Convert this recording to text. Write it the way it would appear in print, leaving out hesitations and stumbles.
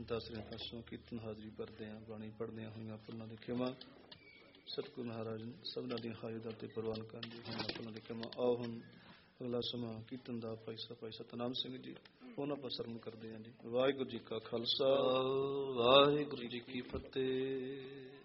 ਦਾਸਰੇ ਪਾਸੋਂ ਕੀਰਤਨ ਹਾਜ਼ਰੀ ਭਰਦੇ ਹਾਂ, ਬਾਣੀ ਪੜ੍ਹਦਿਆਂ ਹੋਈਆਂ ਭੁੱਲਾਂ ਦੀ ਖਿਮਾ ਸਤਿਗੁਰੂ ਮਹਾਰਾਜ ਸਭਨਾਂ ਦੀਆਂ ਹਾਜ਼ਰ ਤੇ ਪ੍ਰਵਾਨ ਕਰਨ ਦੀ ਹੋਈਆਂ ਭੁੱਲਾਂ ਦੀ ਖਿਮਾ। ਆਓ ਹੁਣ ਅਗਲਾ ਸਮਾਂ ਕੀਰਤਨ ਦਾ ਭਾਈ ਸਤਨਾਮ ਸਿੰਘ ਜੀ ਉਹਨਾਂ ਆਪਾਂ ਸਰਵਣ ਕਰਦੇ ਹਾਂ ਜੀ। ਵਾਹਿਗੁਰੂ ਜੀ ਕਾ ਖਾਲਸਾ, ਵਾਹਿਗੁਰੂ ਜੀ ਕੀ ਫਤਿਹ।